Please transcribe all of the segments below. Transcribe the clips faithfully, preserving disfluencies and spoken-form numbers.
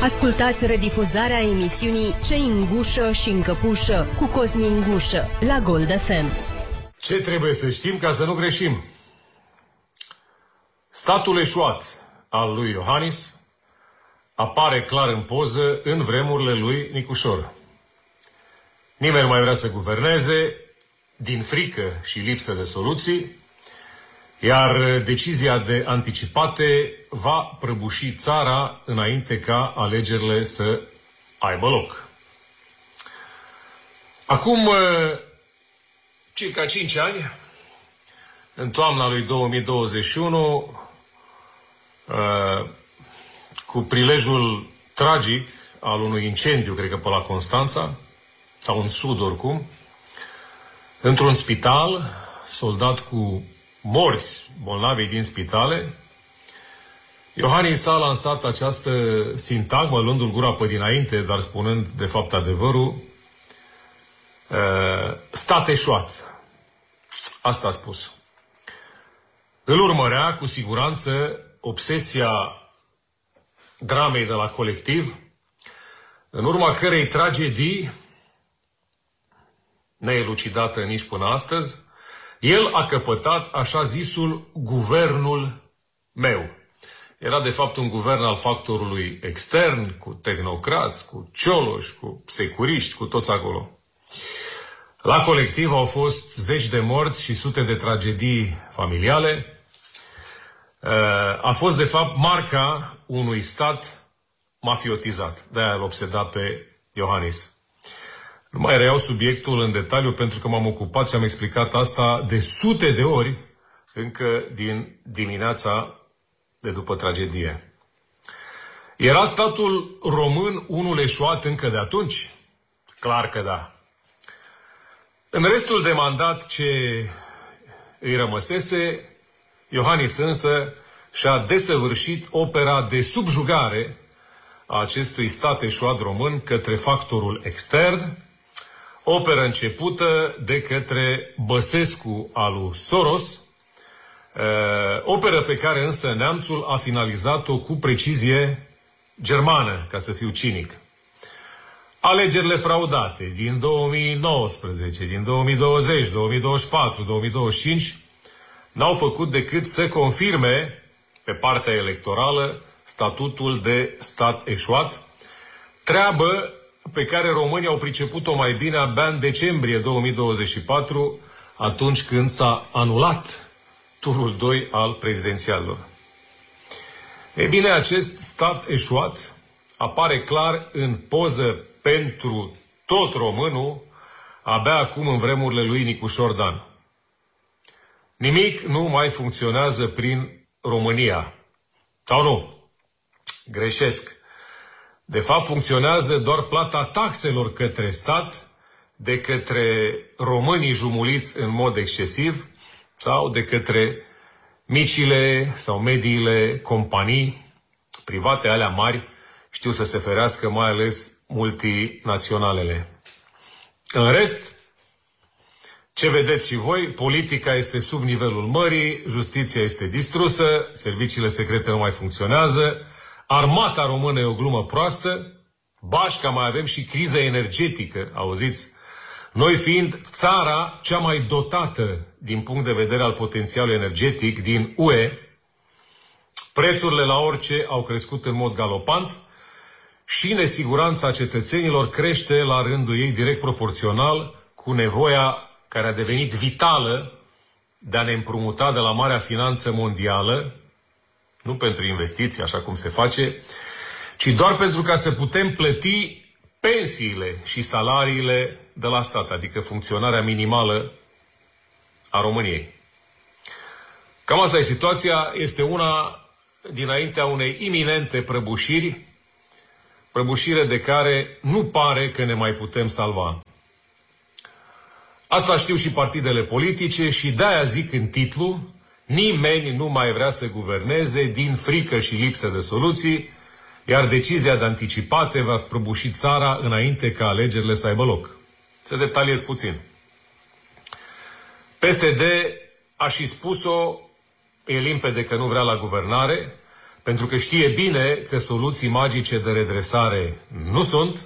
Ascultați redifuzarea emisiunii Cei în gușă și în căpușă cu Cosmin Gușă la Gold F M. Ce trebuie să știm ca să nu greșim? Statul eșuat al lui Iohannis apare clar în poză în vremurile lui Nicușor. Nimeni nu mai vrea să guverneze din frică și lipsă de soluții, iar decizia de anticipate va prăbuși țara înainte ca alegerile să aibă loc. Acum circa cinci ani, în toamna lui două mii douăzeci și unu, cu prilejul tragic al unui incendiu, cred că pe la Constanța, sau în sud oricum, într-un spital, soldat cu morți bolnavi din spitale, Iohannis a lansat această sintagmă, luându-l gura pe dinainte, dar spunând de fapt adevărul, stat eșuat. Asta a spus. Îl urmărea cu siguranță obsesia dramei de la Colectiv, în urma cărei tragedii, neelucidată nici până astăzi, el a căpătat așa zisul guvernul meu. Era de fapt un guvern al factorului extern, cu tehnocrați, cu cioloși, cu securiști, cu toți acolo. La Colectiv au fost zeci de morți și sute de tragedii familiale. A fost de fapt marca unui stat mafiotizat. De-aia îl obseda pe Iohannis. Nu mai reiau subiectul în detaliu pentru că m-am ocupat și am explicat asta de sute de ori încă din dimineața de după tragedie. Era statul român unul eșuat încă de atunci? Clar că da. În restul de mandat ce îi rămăsese, Iohannis însă și-a desăvârșit opera de subjugare a acestui stat eșuat român către factorul extern, operă începută de către Băsescu al lui Soros, operă pe care însă neamțul a finalizat-o cu precizie germană, ca să fiu cinic. Alegerile fraudate din două mii nouăsprezece, din două mii douăzeci, două mii douăzeci și patru, două mii douăzeci și cinci n-au făcut decât să confirme pe partea electorală statutul de stat eșuat, treabă pe care românii au priceput-o mai bine abia în decembrie două mii douăzeci și patru, atunci când s-a anulat turul doi al prezidențialelor. Ei bine, acest stat eșuat apare clar în poză pentru tot românul abia acum în vremurile lui Nicușor Dan. Nimic nu mai funcționează prin România. Sau nu? Greșesc. De fapt, funcționează doar plata taxelor către stat de către românii jumuliți în mod excesiv sau de către micile sau mediile companii private, alea mari, știu să se ferească, mai ales multinaționalele. În rest, ce vedeți și voi, politica este sub nivelul mării, justiția este distrusă, serviciile secrete nu mai funcționează, armata română e o glumă proastă, bașca mai avem și criză energetică, auziți? Noi fiind țara cea mai dotată din punct de vedere al potențialului energetic din U E, prețurile la orice au crescut în mod galopant și nesiguranța cetățenilor crește la rândul ei direct proporțional cu nevoia care a devenit vitală de a ne împrumuta de la marea finanță mondială, nu pentru investiții, așa cum se face, ci doar pentru ca să putem plăti pensiile și salariile de la stat, adică funcționarea minimală a României. Cam asta e situația, este una dinaintea unei iminente prăbușiri, prăbușire de care nu pare că ne mai putem salva. Asta știu și partidele politice și de-aia zic în titlu, nimeni nu mai vrea să guverneze din frică și lipsă de soluții, iar decizia de anticipate va prăbuși țara înainte ca alegerile să aibă loc. Să detaliez puțin. P S D a și spus-o, e limpede că nu vrea la guvernare, pentru că știe bine că soluții magice de redresare nu sunt.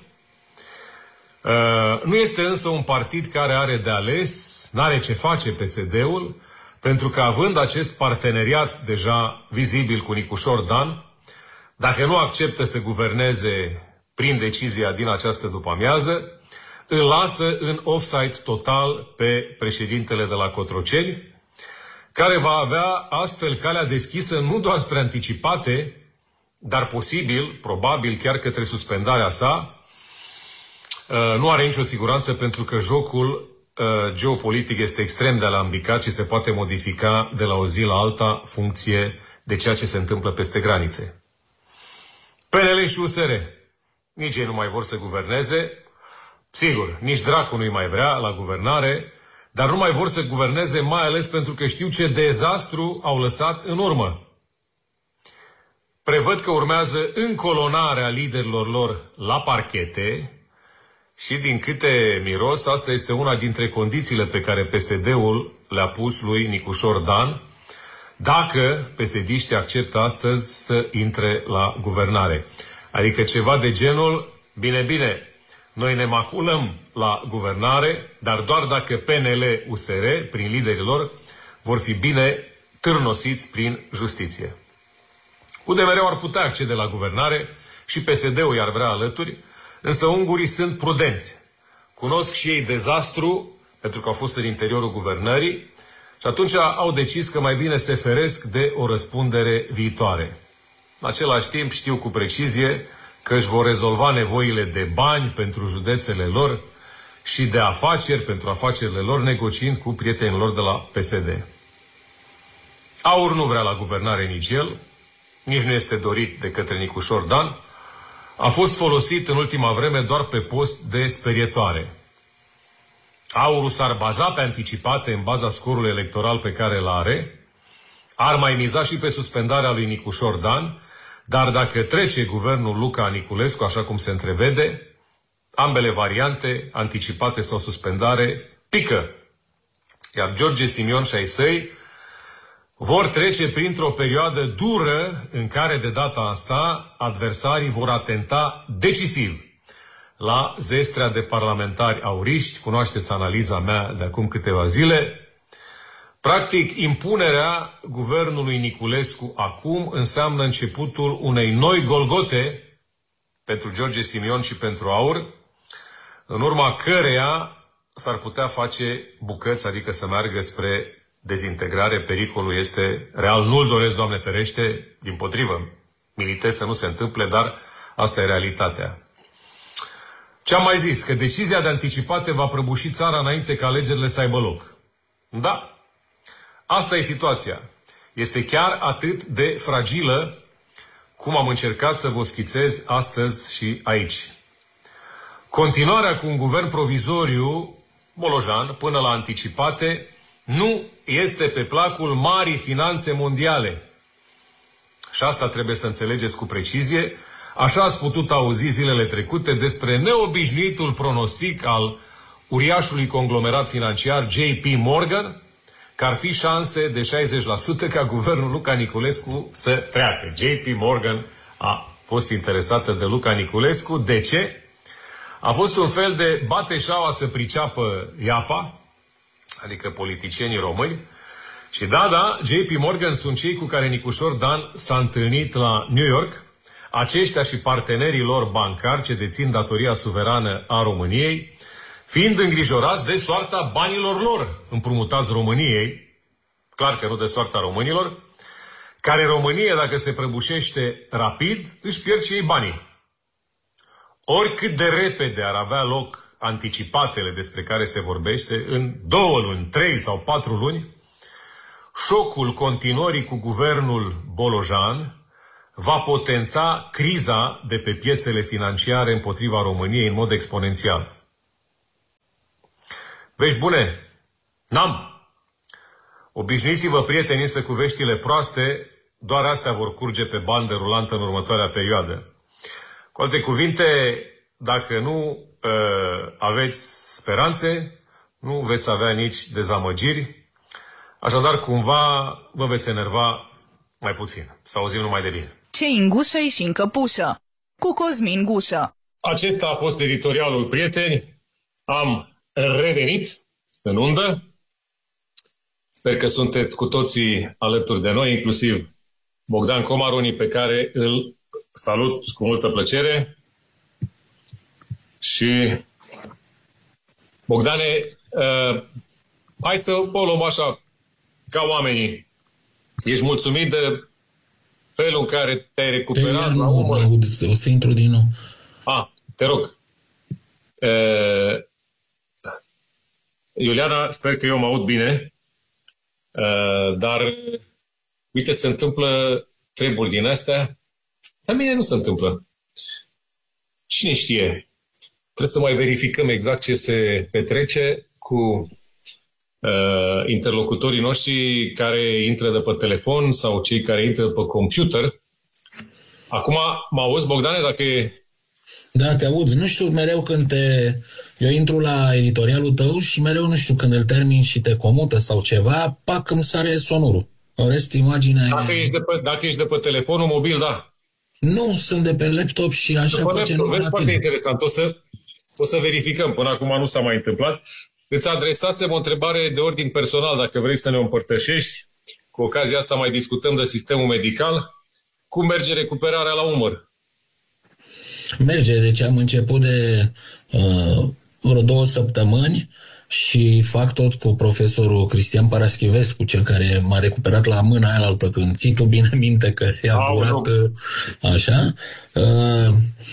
Nu este însă un partid care are de ales, n-are ce face P S D-ul, pentru că având acest parteneriat deja vizibil cu Nicușor Dan, dacă nu acceptă să guverneze prin decizia din această după-amiază, îl lasă în offside total pe președintele de la Cotroceni, care va avea astfel calea deschisă nu doar spre anticipate, dar posibil, probabil chiar către suspendarea sa. Nu are nicio siguranță pentru că jocul geopolitic este extrem de alambicat și se poate modifica de la o zi la alta funcție de ceea ce se întâmplă peste granițe. P N L și U S R, nici ei nu mai vor să guverneze, sigur, nici dracu nu-i mai vrea la guvernare, dar nu mai vor să guverneze mai ales pentru că știu ce dezastru au lăsat în urmă. Prevăd că urmează încolonarea liderilor lor la parchete și din câte miros, asta este una dintre condițiile pe care P S D-ul le-a pus lui Nicușor Dan, dacă P S D-știi acceptă astăzi să intre la guvernare. Adică ceva de genul, bine, bine, noi ne maculăm la guvernare, dar doar dacă P N L-U S R, prin liderii lor, vor fi bine târnosiți prin justiție. U D M R-ul ar putea accede la guvernare și P S D-ul i-ar vrea alături, însă ungurii sunt prudenți. Cunosc și ei dezastru, pentru că au fost în interiorul guvernării, și atunci au decis că mai bine se feresc de o răspundere viitoare. În același timp știu cu precizie că își vor rezolva nevoile de bani pentru județele lor și de afaceri pentru afacerile lor, negociind cu prietenii lor de la P S D. AUR nu vrea la guvernare nici el, nici nu este dorit de către Nicușor Dan. A fost folosit în ultima vreme doar pe post de sperietoare. AUR-ul s-ar baza pe anticipate în baza scorului electoral pe care îl are, ar mai miza și pe suspendarea lui Nicușor Dan, dar dacă trece guvernul Luca Niculescu, așa cum se întrevede, ambele variante, anticipate sau suspendare, pică. Iar George Simion și ai săi vor trece printr-o perioadă dură în care de data asta adversarii vor atenta decisiv la zestrea de parlamentari auriști. Cunoașteți analiza mea de acum câteva zile. Practic, impunerea guvernului Niculescu acum înseamnă începutul unei noi Golgote pentru George Simion și pentru AUR, în urma căreia s-ar putea face bucăți, adică să meargă spre dezintegrare. Pericolul este real. Nu-l doresc, Doamne ferește, dimpotrivă. Militez să nu se întâmple, dar asta e realitatea. Ce-am mai zis? Că decizia de anticipate va prăbuși țara înainte ca alegerile să aibă loc. Da. Asta e situația. Este chiar atât de fragilă cum am încercat să vă schițez astăzi și aici. Continuarea cu un guvern provizoriu bolojan până la anticipate nu este pe placul marii finanțe mondiale. Și asta trebuie să înțelegeți cu precizie. Așa ați putut auzi zilele trecute despre neobișnuitul pronostic al uriașului conglomerat financiar J P Morgan, că ar fi șanse de șaizeci la sută ca guvernul Luca Niculescu să treacă. J P Morgan a fost interesată de Luca Niculescu. De ce? A fost un fel de bate-șaua să priceapă iapa, adică politicienii români. Și da, da, J P Morgan sunt cei cu care Nicușor Dan s-a întâlnit la New York. Aceștia și partenerii lor bancari ce dețin datoria suverană a României, fiind îngrijorați de soarta banilor lor împrumutați României, clar că nu de soarta românilor, care România, dacă se prăbușește rapid, își pierd și ei banii. Oricât de repede ar avea loc anticipatele despre care se vorbește, în două luni, trei sau patru luni, șocul continuării cu guvernul bolojan va potența criza de pe piețele financiare împotriva României în mod exponențial. Vești bune? N-am. Obișnuiți-vă, prieteni, însă cu veștile proaste, doar astea vor curge pe bandă rulantă în următoarea perioadă. Cu alte cuvinte, dacă nu uh, aveți speranțe, nu veți avea nici dezamăgiri, așadar cumva vă veți enerva mai puțin. Să auzim numai de bine. Ce-i în gușă și în căpușă, cu Cosmin Gușă. Acesta a fost editorialul, prieteni. Am revenit în undă. Sper că sunteți cu toții alături de noi, inclusiv Bogdan Comaroni, pe care îl salut cu multă plăcere. Și Bogdane, uh, hai să o luăm așa, ca oamenii. Ești mulțumit de felul în care te-ai recuperat te la umăr? Aud, o să intru din nou. A, te rog. Uh, Iuliana, sper că eu mă aud bine, uh, dar uite, se întâmplă treburi din astea. La mine nu se întâmplă. Cine știe? Trebuie să mai verificăm exact ce se petrece cu uh, interlocutorii noștri care intră de pe telefon sau cei care intră de pe computer. Acum mă auzi, Bogdane, dacă e... Da, te aud. Nu știu, mereu când te... Eu intru la editorialul tău și mereu, nu știu, când îl termin și te comută sau ceva, pac, îmi sare sonorul. În rest, imaginea... Dacă ești de pe, dacă ești de pe telefonul mobil, da. Nu, sunt de pe laptop și așa face laptop, vezi, foarte interesant. O să, o să verificăm. Până acum nu s-a mai întâmplat. Îți adresasem o întrebare de ordin personal, dacă vrei să ne o împărtășești. Cu ocazia asta mai discutăm de sistemul medical. Cum merge recuperarea la umăr? Merge, deci am început de uh, vreo două săptămâni și fac tot cu profesorul Cristian Paraschivescu, cel care m-a recuperat la mâna aia altă, când ții tu bine minte că i-a durat așa. Uh,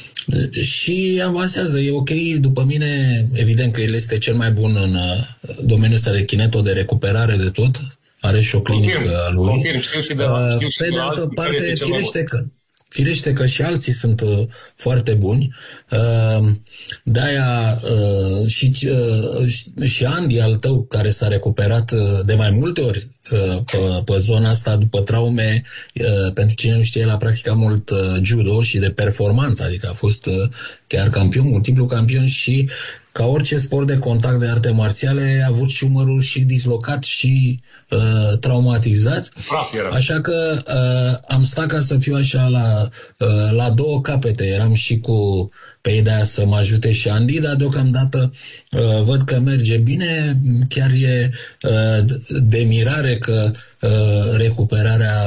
și avansează, e ok. După mine, evident că el este cel mai bun în uh, domeniul ăsta de kineto, de recuperare de tot. Are și o clinică a lui. Confirm, știu și de, uh, știu și pe de altă parte, firește că Firește că și alții sunt uh, foarte buni. Uh, de-aia uh, și, uh, și Andy al tău, care s-a recuperat uh, de mai multe ori uh, pe, pe zona asta după traume, uh, pentru cine nu știe, el a practicat mult uh, judo și de performanță, adică a fost uh, chiar campion, multiplu campion și ca orice sport de contact de arte marțiale a avut și umărul și dislocat și uh, traumatizat. Așa că uh, am stat, ca să fiu așa, la, uh, la două capete. Eram și cu pe ideea să mă ajute și Andy, dar deocamdată uh, văd că merge bine. Chiar e uh, de mirare că uh, recuperarea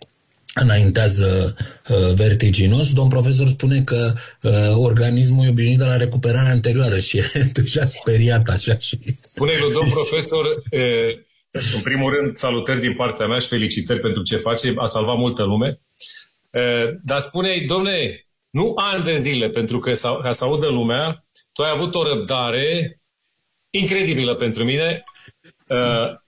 înaintează uh, vertiginos. Domn profesor spune că uh, organismul e obișnuit de la recuperarea anterioară și e deja speriat așa. Și... Spune lui domn profesor, e, în primul rând, salutări din partea mea și felicitări pentru ce face, a salvat multă lume. E, dar spune-i, domne, nu ani de zile, pentru că ca să audă lumea, tu ai avut o răbdare incredibilă pentru mine. E,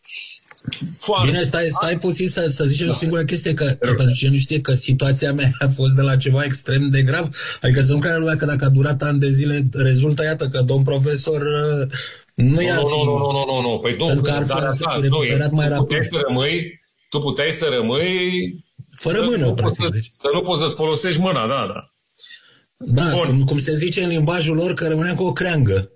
Foarte. Bine, stai, stai puțin să, să zicem o singură chestie, că pentru cine nu știe, că situația mea a fost de la ceva extrem de grav, adică să nu crede lumea că dacă a durat ani de zile, rezultă, iată, că domn profesor nu i-ar nu, fi... Nu, nu, nu, nu, nu, păi nu, pentru că ar fi dar, da, recuperat mai rapid. Puteai să rămâi, tu puteai să rămâi fără mână, să, practic. Să, să nu poți să-ți folosești mâna, da, da. Da, cum, cum se zice în limbajul lor, că rămânea cu o creangă.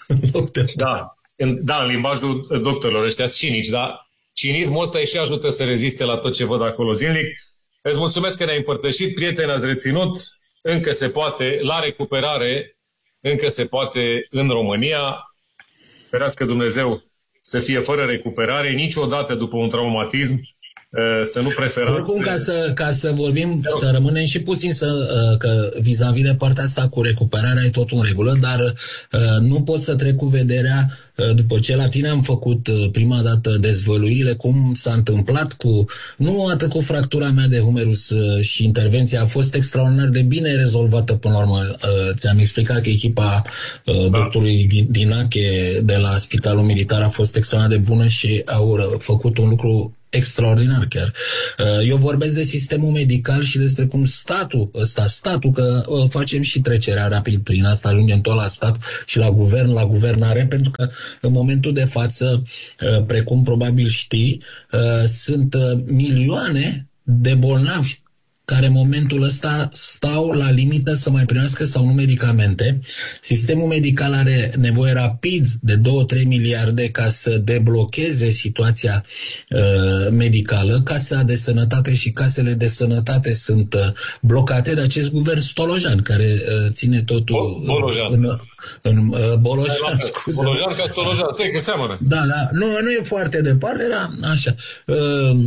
Da, în, da, în limbajul doctorilor, ăștia cinici, da. Cinismul ăsta îi și ajută să reziste la tot ce văd acolo zilnic. Îți mulțumesc că ne-ai împărtășit, prieteni, ați reținut. Încă se poate, la recuperare, încă se poate în România. Ferească Dumnezeu să fie fără recuperare, niciodată după un traumatism, să nu preferați... Oricum, ca să, ca să vorbim, să rămânem și puțin să, că vis-a-vis de partea asta cu recuperarea e tot în regulă, dar nu pot să trec cu vederea, după ce la tine am făcut prima dată dezvăluirile, cum s-a întâmplat cu, nu atât cu fractura mea de humerus și intervenția a fost extraordinar de bine rezolvată până la urmă. Ți-am explicat că echipa da. doctorului Dinache de la Spitalul Militar a fost extraordinar de bună și au făcut un lucru extraordinar chiar. Eu vorbesc de sistemul medical și despre cum statul ăsta, statul, că facem și trecerea rapid prin asta, ajungem tot la stat și la guvern, la guvernare, pentru că în momentul de față, precum probabil știi, sunt milioane de bolnavi care în momentul ăsta stau la limită să mai primească sau nu medicamente. Sistemul medical are nevoie rapid de două trei miliarde ca să deblocheze situația uh, medicală. Casa de sănătate și casele de sănătate sunt uh, blocate de acest guvern Stolojan, care uh, ține totul Bolojan. în, în uh, Bolojan, scuze. Bolojan ca Stolojan, te că seamănă. Da, da, nu, nu e foarte departe, era așa. Uh,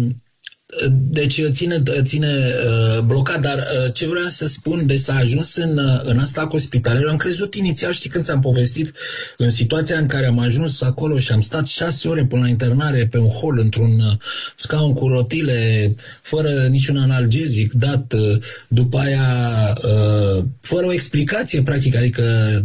Deci ține, ține uh, blocat, dar uh, ce vreau să spun, de s-a ajuns în, uh, în asta cu spitalele, am crezut inițial, știi, când ți-am povestit, în situația în care am ajuns acolo și am stat șase ore până la internare pe un hol, într-un uh, scaun cu rotile, fără niciun analgezic dat, uh, după aia uh, fără o explicație, practic, adică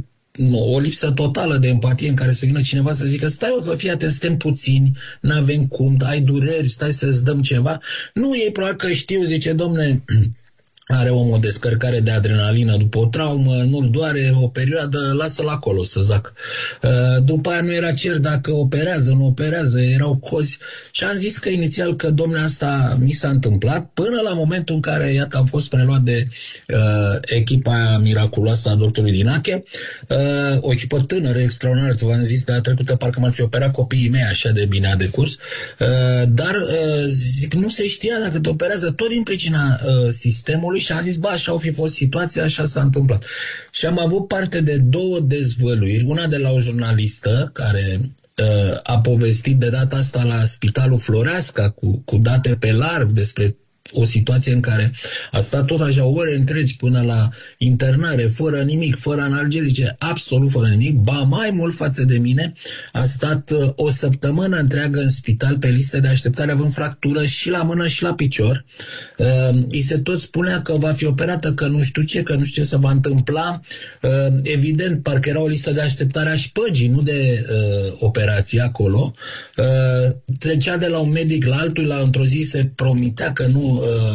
o lipsă totală de empatie în care să vină cineva să zică stai bă, că fii atent, suntem puțini, n-avem cum, ai dureri, stai să-ți dăm ceva. Nu, ei probabil că știu, zice, domne, are omul o descărcare de adrenalină după o traumă, nu-l doare o perioadă, lasă-l acolo să zac. După aia nu era cer dacă operează, nu operează, erau cozi. Și am zis că inițial că, domnule, asta mi s-a întâmplat, până la momentul în care, iată, am fost preluat de uh, echipa miraculoasă a doctorului Dinache, uh, o echipă tânără, extraordinară, v-am zis, de-a trecută, parcă m-ar fi operat copiii mei, așa de bine a decurs, uh, dar uh, zic, nu se știa dacă te operează, tot din pricina uh, sistemului. Și am zis, bă, așa au fi fost situația, așa s-a întâmplat. Și am avut parte de două dezvăluiri, una de la o jurnalistă care uh, a povestit de data asta la Spitalul Floreasca cu, cu date pe larg despre o situație în care a stat tot așa ore întregi până la internare, fără nimic, fără analgezice, absolut fără nimic, ba mai mult față de mine, a stat uh, o săptămână întreagă în spital pe listă de așteptare, având fractură și la mână și la picior. Uh, îi se tot spunea că va fi operată, că nu știu ce, că nu știu ce se va întâmpla. Uh, evident, parcă era o listă de așteptare a șpăgii, nu de uh, operație acolo. Uh, trecea de la un medic la altul, la într-o zi se promitea că nu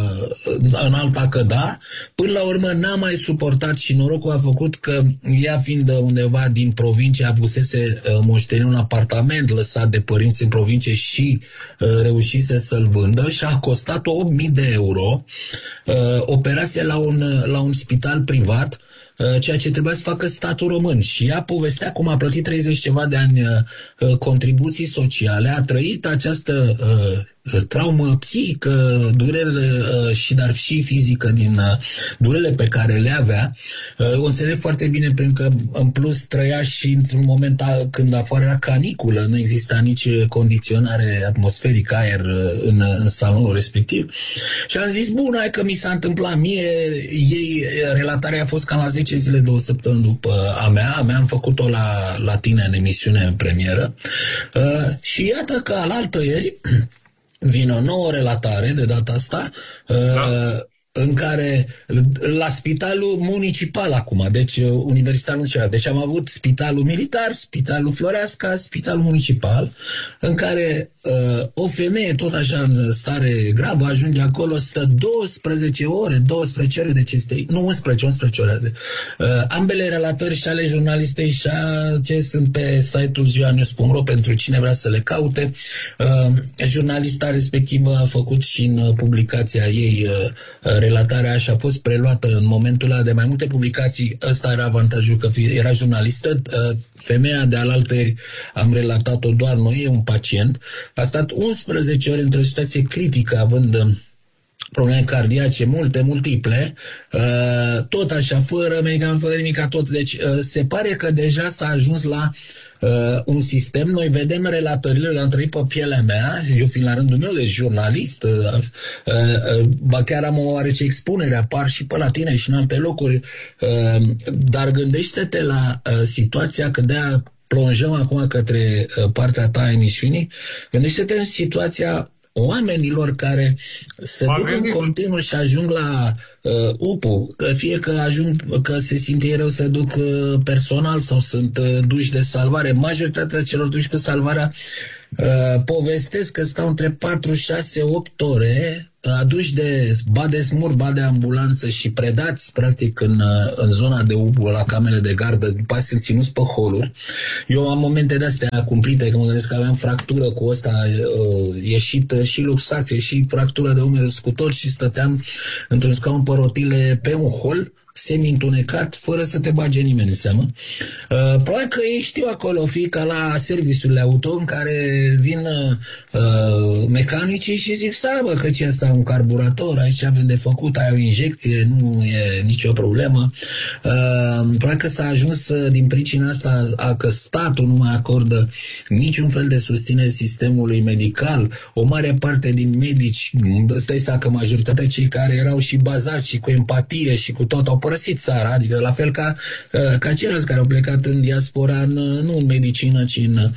în alta că da, până la urmă n-a mai suportat și norocul a făcut că ea, fiind undeva din provincie, avusese moștenit un apartament lăsat de părinți în provincie și reușise să-l vândă și a costat opt mii de euro operația la un, la un spital privat, ceea ce trebuia să facă statul român. Și ea povestea cum a plătit treizeci ceva de ani uh, contribuții sociale, a trăit această uh, traumă psihică, durerile uh, și dar și fizică din uh, durerile pe care le avea. Uh, o înțeleg foarte bine pentru că în plus trăia și într-un moment a, când afară era caniculă, nu exista nici condiționare atmosferică, aer uh, în, în salonul respectiv. Și am zis, bun, hai că mi s-a întâmplat mie, ei, relatarea a fost cam la zece zile, două săptămâni după a mea, a mea am făcut-o la, la tine în emisiune în premieră uh, și iată că alaltă ieri vine o nouă relatare de data asta uh, da. În care la spitalul municipal acum, deci universitar municipal, deci am avut spitalul militar, spitalul Floreasca, spitalul municipal, în care uh, o femeie tot așa în stare gravă ajunge acolo, stă douăsprezece ore, douăsprezece ore de ce este, nu unsprezece, unsprezece ore. Uh, ambele relatări și ale jurnalistei și a, ce sunt pe site-ul ziua news punct ro pentru cine vrea să le caute. Uh, jurnalista respectivă a făcut și în publicația ei uh, relatarea și a fost preluată în momentul ăla de mai multe publicații. Ăsta era avantajul, că era jurnalistă. Femeia de alaltăieri am relatat-o doar noi, e un pacient. A stat unsprezece ore într-o situație critică, având probleme cardiace multe, multiple, tot așa, fără medicament, fără nimic, tot. Deci se pare că deja s-a ajuns la Uh, un sistem, noi vedem relatările, le-am trăit pe pielea mea, eu fiind la rândul meu de jurnalist, uh, uh, uh, ba chiar am o oarece expunere, apar și pe la tine și în alte locuri, uh, dar gândește-te la uh, situația, că de-aia plonjăm acum către uh, partea ta a emisiunii, gândește-te în situația oamenilor care se duc în continuu și ajung la uh, U P U, că fie că ajung, că se simte ei rău, se duc uh, personal sau sunt uh, duși de salvare. Majoritatea celor duși cu salvarea uh, povestesc că stau între patru, șase, opt ore aduși de ba de smur, ba de ambulanță și predați practic în, în zona de U B U, la camerele de gardă, după aceea sunt ținuți pe holuri. Eu am momente de-astea cumplite, că mă gândesc că aveam fractură cu ăsta uh, ieșită și luxație și fractură de umeri scutor și stăteam într-un scaun pe rotile pe un hol, semi-întunecat, fără să te bage nimeni în seamă. Uh, probabil că ei știu acolo, fie ca la serviciurile auto, în care vin uh, mecanicii și zic, stai bă, că ce asta un carburator, aici avem de făcut, ai o injecție, nu e nicio problemă. Uh, probabil că s-a ajuns din pricina asta a că statul nu mai acordă niciun fel de susținere sistemului medical. O mare parte din medici, stai să că majoritatea cei care erau și bazați și cu empatie și cu tot, au părăsit țara, adică la fel ca, ca ceilalți care au plecat în diaspora, în, nu în medicină, ci în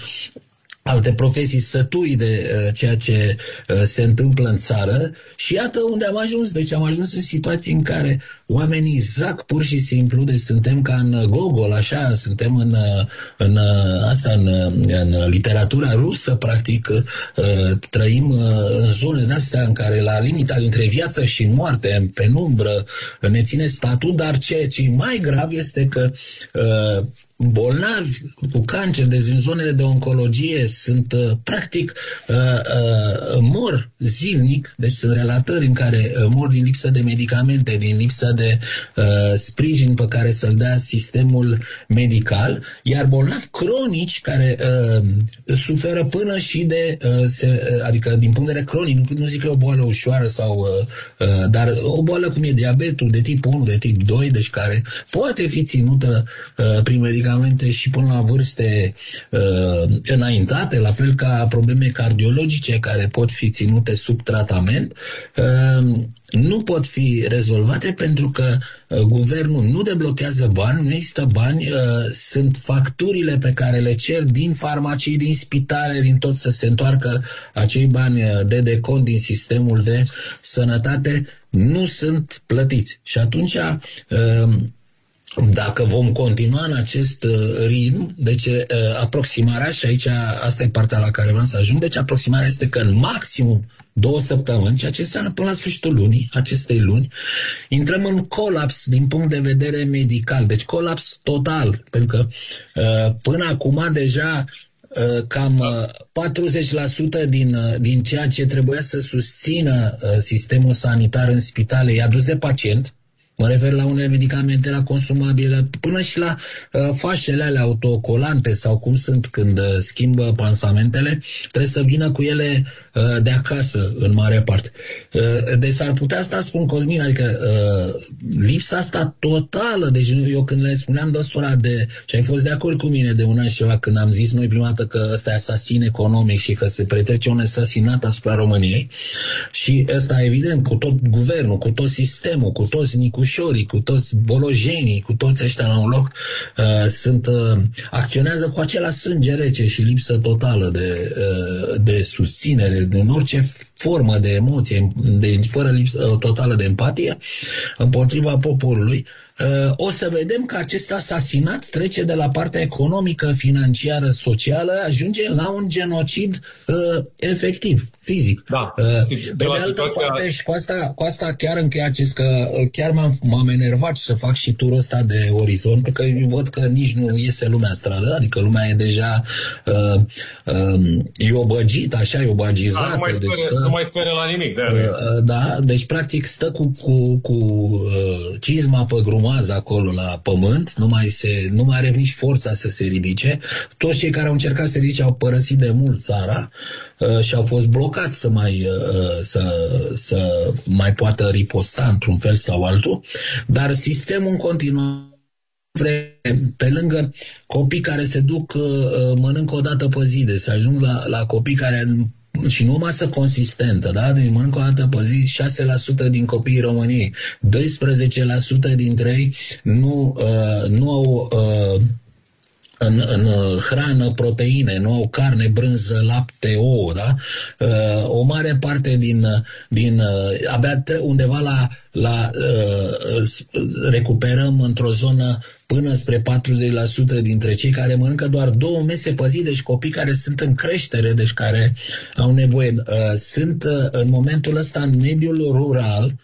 alte profesii, sătui de uh, ceea ce uh, se întâmplă în țară. Și iată unde am ajuns. Deci am ajuns în situații în care oamenii zac pur și simplu, deci suntem ca în Gogol, așa, suntem în, în asta, în, în literatura rusă, practic, uh, trăim uh, în zone de-astea în care la limita dintre viață și moarte, în penumbră, ne ține statul, dar ceea ce e mai grav este că uh, bolnavi cu cancer, deci în zonele de oncologie sunt uh, practic uh, uh, mor zilnic, deci sunt relatări în care uh, mor din lipsă de medicamente, din lipsă de uh, sprijin pe care să-l dea sistemul medical, iar bolnavi cronici care uh, suferă până și de, uh, se, uh, adică din punct de vedere cronic, nu, nu zic că e o boală ușoară sau, uh, uh, dar o boală cum e diabetul de tip unu, de tip doi, deci care poate fi ținută uh, prin medicamente și până la vârste uh, înaintate, la fel ca probleme cardiologice care pot fi ținute sub tratament, uh, nu pot fi rezolvate pentru că uh, guvernul nu deblochează bani, nu există bani, uh, sunt facturile pe care le cer din farmacii, din spitale, din tot, să se întoarcă acei bani de decont din sistemul de sănătate, nu sunt plătiți. Și atunci uh, dacă vom continua în acest uh, ritm, deci uh, aproximarea, și aici asta e partea la care vreau să ajung, deci aproximarea este că în maximum două săptămâni, ceea ce înseamnă până la sfârșitul lunii, acestei luni, intrăm în colaps din punct de vedere medical, deci colaps total, pentru că uh, până acum deja uh, cam uh, patruzeci la sută din, uh, din ceea ce trebuia să susțină uh, sistemul sanitar în spitale e adus de pacient. Mă refer la unele medicamente, la consumabile, până și la uh, fașele alea autocolante sau cum sunt când uh, schimbă pansamentele, trebuie să vină cu ele uh, de acasă în mare parte. Uh, deci s-ar putea asta, spun Cosmin, adică uh, lipsa asta totală, deci eu când le spuneam de ăstora de, și ai fost de acord cu mine de un an și ceva când am zis noi prima dată că ăsta e asasin economic și că se pretrece un asasinat asupra României și ăsta evident cu tot guvernul, cu tot sistemul, cu toți nicușorii, cu toți bolojenii, cu toți ăștia la un loc, uh, sunt, uh, acționează cu același sânge rece și lipsă totală de, uh, de susținere, de orice formă de emoție, de, fără lipsă totală de empatie împotriva poporului. Uh, o să vedem că acest asasinat trece de la partea economică, financiară, socială, ajunge la un genocid uh, efectiv, fizic. Da, uh, de, de, de altă situația... parte, și cu asta, cu asta chiar încheia acest, că chiar m-am, m-am enervat să fac și turul ăsta de orizont, pentru că văd că nici nu iese lumea în stradă, adică lumea e deja uh, uh, iobăgită, așa, iobagizată. Da, nu, mai spere, deci stă, nu mai spere la nimic. De uh, da, deci practic stă cu, cu, cu uh, cizma pe grumază acolo la pământ, nu mai, se, nu mai are nici forța să se ridice. Toți cei care au încercat să se ridice au părăsit de mult țara uh, și au fost blocați să mai, uh, să, să mai poată riposta într-un fel sau altul, dar sistemul în continuare, pe lângă copii care se duc, uh, mănâncă o dată pe zi, de să ajung la, la copii care și nu o masă consistentă, da? Deci mănâncă o dată pe zi șase la sută din copiii României, doisprezece la sută dintre ei nu, uh, nu au uh, în, în hrană, proteine, nu au carne, brânză, lapte, ouă, da? Uh, o mare parte din, din uh, abia undeva la, la uh, recuperăm într-o zonă până spre patruzeci la sută dintre cei care mănâncă doar două mese pe zi, deci copii care sunt în creștere, deci care au nevoie. Uh, sunt uh, în momentul ăsta în mediul rural.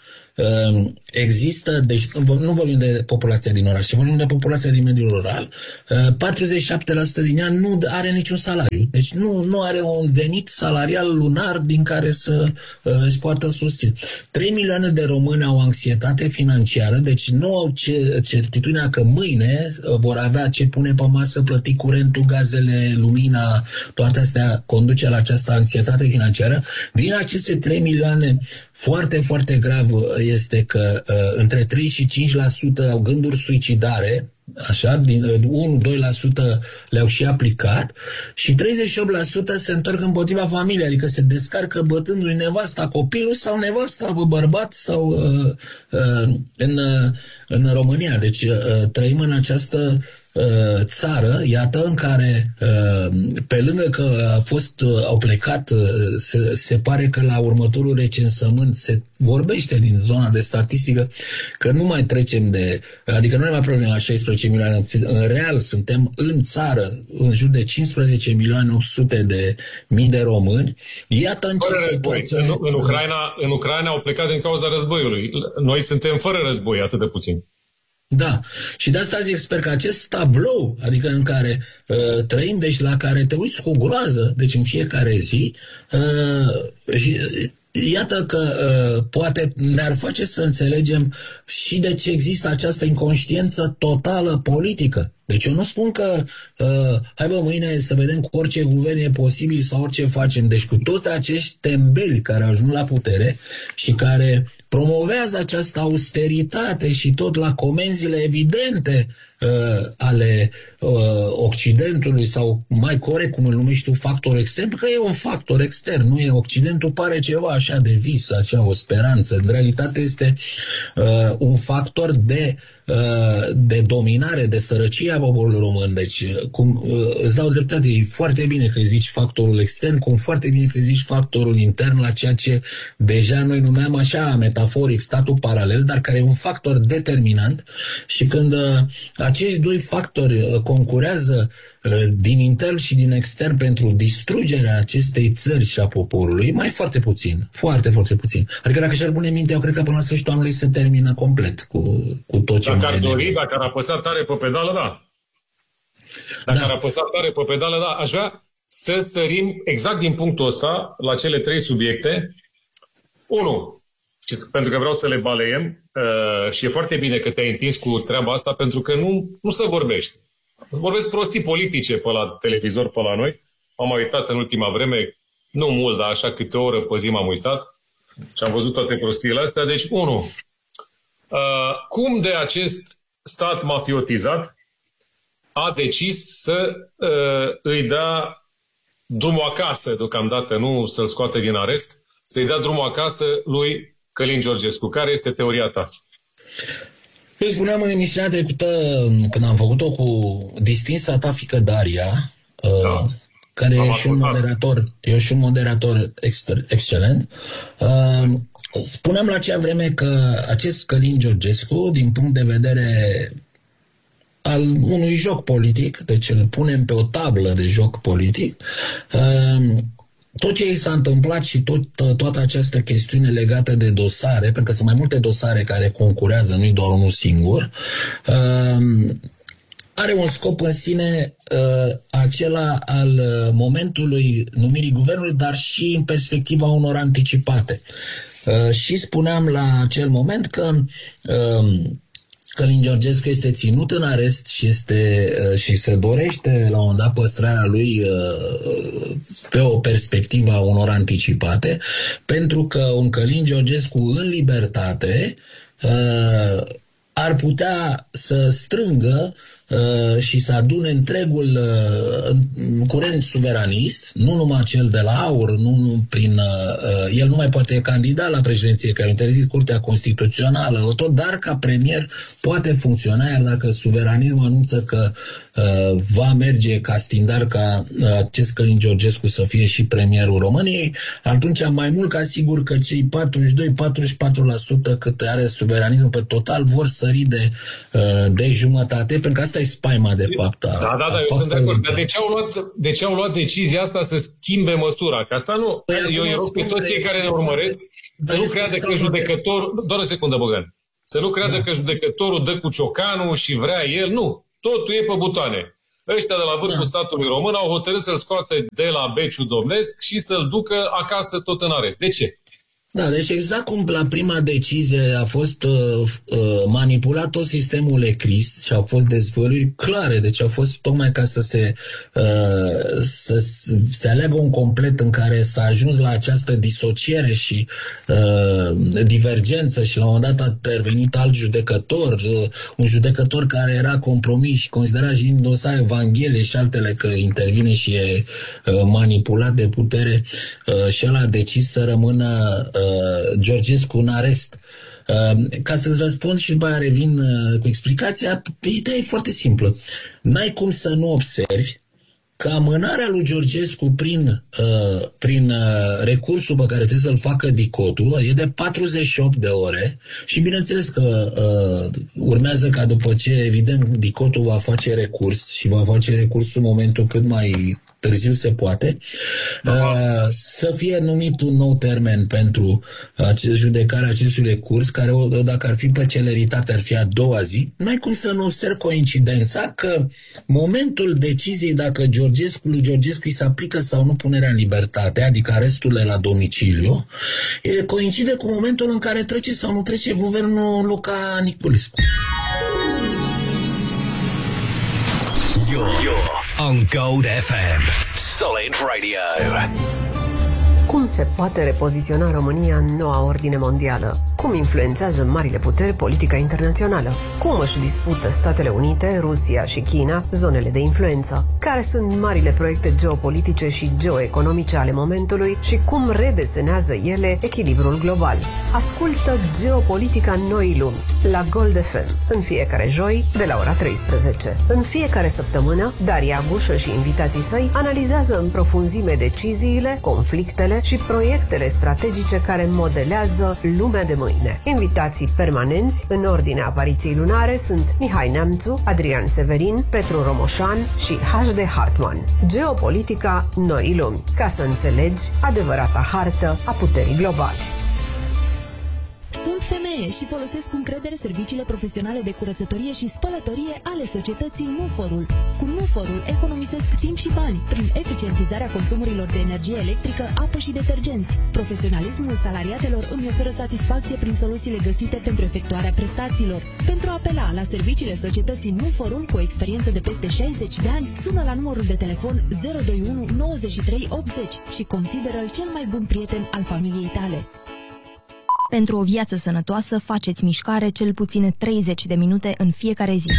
Există, deci nu vorbim de populația din oraș, ci vorbim de populația din mediul rural. patruzeci și șapte la sută din ea nu are niciun salariu. Deci nu, nu are un venit salarial lunar din care să își poată susține. trei milioane de români au anxietate financiară, deci nu au ce, certitudinea că mâine vor avea ce pune pe masă, plăti curentul, gazele, lumina, toate astea conduce la această anxietate financiară. Din aceste trei milioane, foarte, foarte grav este că uh, între trei și cinci la sută au gânduri suicidare, așa, din uh, unu doi la sută le-au și aplicat și treizeci și opt la sută se întorc împotriva familiei, adică se descarcă bătându-i nevasta copilul sau nevasta bărbat sau uh, uh, în, uh, în România. Deci uh, trăim în această țară, iată, în care pe lângă că a fost, au plecat, se, se pare că la următorul recensământ se vorbește din zona de statistică că nu mai trecem de, adică nu ne mai probleme la șaisprezece milioane, în real suntem în țară în jur de cincisprezece milioane opt sute de mii de români. Iată în ce situație... În, în, Ucraina, în Ucraina au plecat din cauza războiului. Noi suntem fără război, atât de puțin. Da, și de asta zic, sper că acest tablou, adică în care uh, trăim, deci la care te uiți cu groază, deci în fiecare zi, uh, și, iată că uh, poate ne-ar face să înțelegem și de ce există această inconștiență totală politică. Deci eu nu spun că uh, hai bă, mâine să vedem cu orice guvern e posibil sau orice facem. Deci cu toți acești tembeli care ajung la putere și care promovează această austeritate și tot la comenzile evidente uh, ale uh, Occidentului sau mai corect, cum îl numești tu, factor extern, că e un factor extern, nu e Occidentul, pare ceva așa de vis, așa o speranță. În realitate este uh, un factor de de dominare, de sărăcie a poporului român. Deci, cum îți dau dreptate, e foarte bine că zici factorul extern, cum foarte bine că zici factorul intern la ceea ce deja noi numeam așa, metaforic, statul paralel, dar care e un factor determinant și când acești doi factori concurează din intern și din extern pentru distrugerea acestei țări și a poporului, mai foarte puțin, foarte, foarte puțin. Adică dacă și-ar pune minte, eu cred că până la sfârșitul anului se termină complet cu, cu tot ce Dacă ar dori, dacă ar apăsa tare pe pedală, da. Dacă da. ar apăsa tare pe pedală, da. Aș vrea să sărim exact din punctul ăsta la cele trei subiecte. Unu, pentru că vreau să le baleiem uh, și e foarte bine că te-ai întins cu treaba asta, pentru că nu, nu se vorbește. Vorbesc prostii politice pe la televizor, pe la noi. M-am uitat în ultima vreme, nu mult, dar așa câte o oră pe zi m-am uitat și am văzut toate prostiile astea. Deci, unu, uh, cum de acest stat mafiotizat a decis să uh, îi dea drumul acasă deocamdată, nu să-l scoată din arest, să-i dea drumul acasă lui Călin Georgescu. Care este teoria ta? Eu spuneam în emisiunea trecută, când am făcut-o cu distinsa ta fiică Daria, da. uh, care am e și, un moderator, e și un moderator exter, excelent, uh, spuneam la acea vreme că acest Călin Georgescu, din punct de vedere al unui joc politic, deci îl punem pe o tablă de joc politic, uh, tot ce i s-a întâmplat și tot, toată această chestiune legată de dosare, pentru că sunt mai multe dosare care concurează, nu-i doar unul singur, uh, are un scop în sine uh, acela al uh, momentului numirii guvernului, dar și în perspectiva unor anticipate. Uh, și spuneam la acel moment că uh, Călin Georgescu este ținut în arest și, este, uh, și se dorește la un moment dat păstrarea lui uh, pe o perspectivă a unor anticipate, pentru că un Călin Georgescu în libertate uh, ar putea să strângă uh, și să adune întregul uh, curent suveranist, nu numai cel de la AUR, nu, nu prin, uh, el nu mai poate candida la președinție, că a interzis Curtea Constituțională, tot, dar ca premier poate funcționa, iar dacă suveranismul anunță că uh, va merge ca stindar ca uh, acest Călin Georgescu să fie și premierul României, atunci mai mult ca sigur că cei patruzeci și doi patruzeci și patru la sută cât are suveranismul pe total vor sări de, uh, de jumătate, pentru că asta e spaima de fapt. A, da, da, da, eu sunt de acord. Dar de ce, au luat, de ce au luat decizia asta să schimbe măsura? Că asta nu... Păi eu îi rog pe toți cei care ne urmăresc să nu creadă că judecătorul... Doar o secundă, Bogdan. Să nu creadă da. că judecătorul dă cu ciocanul și vrea el. Nu. Totul e pe butoane. Ăștia de la vârful da. statului român au hotărât să-l scoate de la beciul domnesc și să-l ducă acasă tot în arest. De ce? Da, deci exact cum la prima decizie a fost uh, uh, manipulat tot sistemul ECRIS și au fost dezvăluiri clare, deci a fost tocmai ca să se, uh, să se aleagă un complet în care s-a ajuns la această disociere și uh, divergență și la un moment dat a intervenit alt judecător, uh, un judecător care era compromis și considerat și din dosare Evanghelie și altele că intervine și e uh, manipulat de putere uh, și el a decis să rămână Uh, Georgescu în arest. Uh, ca să-ți răspund și după aia revin uh, cu explicația, ideea e foarte simplă. N-ai cum să nu observi că amânarea lui Georgescu prin, uh, prin uh, recursul pe care trebuie să-l facă Dicotul e de patruzeci și opt de ore și bineînțeles că uh, urmează ca după ce, evident, Dicotul va face recurs și va face recursul în momentul cât mai târziu se poate, uh, să fie numit un nou termen pentru acest, judecarea acestui recurs, care, dacă ar fi pe celeritate, ar fi a doua zi. N-ai cum să nu observi coincidența că momentul deciziei dacă Georgescu, lui Georgescu îi se aplică sau nu punerea în libertate, adică arestul la domiciliu, e, coincide cu momentul în care trece sau nu trece guvernul Luca Niculescu. You're on Gold F M. Solid Radio. Cum se poate repoziționa România în noua ordine mondială? Cum influențează marile puteri politica internațională? Cum își dispută Statele Unite, Rusia și China zonele de influență? Care sunt marile proiecte geopolitice și geoeconomice ale momentului și cum redesenează ele echilibrul global? Ascultă Geopolitica Noii Lumi la Gold F M în fiecare joi de la ora treisprezece. În fiecare săptămână, Daria Gușă și invitații săi analizează în profunzime deciziile, conflictele și proiectele strategice care modelează lumea de mâine. Invitații permanenți în ordinea apariției lunare sunt Mihai Neamțu, Adrian Severin, Petru Romoșan și H D Hartman. Geopolitica Noii Lumi. Ca să înțelegi adevărata hartă a puterii globale. Sunt femeie și folosesc cu încredere serviciile profesionale de curățătorie și spălătorie ale societății Nuforul. Cu Nuforul economisesc timp și bani prin eficientizarea consumurilor de energie electrică, apă și detergenți. Profesionalismul salariatelor îmi oferă satisfacție prin soluțiile găsite pentru efectuarea prestațiilor. Pentru a apela la serviciile societății Nuforul cu o experiență de peste șaizeci de ani, sună la numărul de telefon zero doi unu nouăzeci și trei optzeci și consideră-l cel mai bun prieten al familiei tale. Pentru o viață sănătoasă, faceți mișcare cel puțin treizeci de minute în fiecare zi.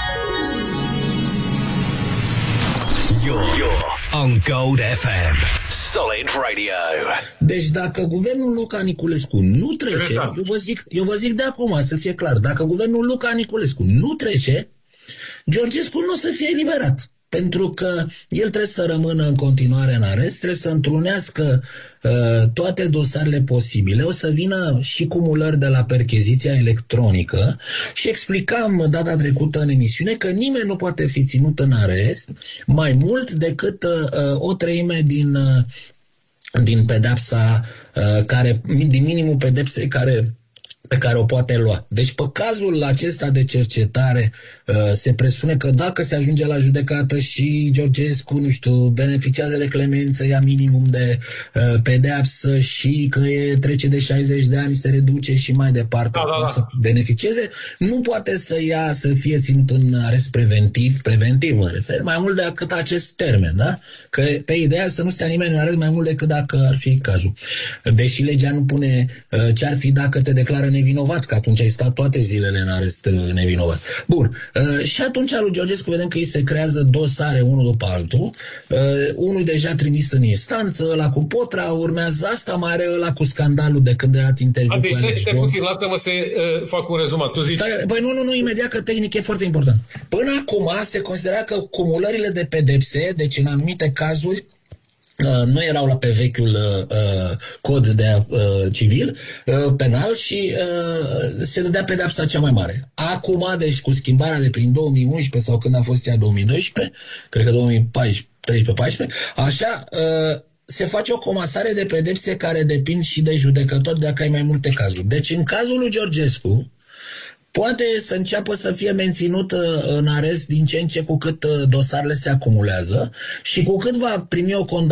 You're, you're on Gold F M. Solid Radio. Deci dacă guvernul Luca Niculescu nu trece, eu vă, zic, eu vă zic de acum, să fie clar, dacă guvernul Luca Niculescu nu trece, Georgescu nu o să fie eliberat. Pentru că el trebuie să rămână în continuare în arest, trebuie să întrunească uh, toate dosarele posibile. O să vină și cumulări de la percheziția electronică și explicam data trecută în emisiune că nimeni nu poate fi ținut în arest mai mult decât uh, o treime din, uh, din pedepsa, uh, care, din minimul pedepsei care... pe care o poate lua. Deci, pe cazul acesta de cercetare, uh, se presupune că dacă se ajunge la judecată și Georgescu, nu știu, beneficiază de clemență, ia minimum de uh, pedeapsă și că e, trece de șaizeci de ani, se reduce și mai departe, da, da, da. să beneficieze, nu poate să ia, să fie ținut în arest preventiv, preventiv mă refer, mai mult decât acest termen, da? Că pe ideea să nu stea nimeni în arest mai mult decât dacă ar fi cazul. Deși legea nu pune uh, ce ar fi dacă te declară nevinovat, că atunci ai stat toate zilele în arest nevinovat. Bun. Uh, și atunci lui Georgescu vedem că îi se creează dosare unul după altul. Uh, unul deja trimis în instanță, ăla cu Potra, urmează asta, mai are ăla cu scandalul de când a dat interviu. A, deci stai puțin, lasă-mă să uh, fac un rezumat. Tu zici... Stai, băi, nu, nu, nu, imediat, că tehnic e foarte important. Până acum se considera că cumulările de pedepse, deci în anumite cazuri, Uh, nu erau la pe vechiul uh, cod de uh, civil, uh, penal și uh, se dădea pedepsa cea mai mare. Acum, deci cu schimbarea de prin două mii unsprezece sau când a fost ea două mii doisprezece, cred că două mii paisprezece, treisprezece paisprezece, așa, uh, se face o comasare de pedepse care depind și de judecători dacă ai mai multe cazuri. Deci în cazul lui Georgescu, poate să înceapă să fie menținută în arest din ce în ce cu cât dosarele se acumulează și cu cât va primi o condamnare